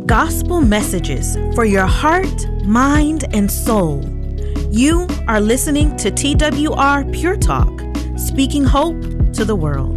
Gospel messages for your heart, mind, and soul. You are listening to TWR Pure Talk, speaking hope to the world.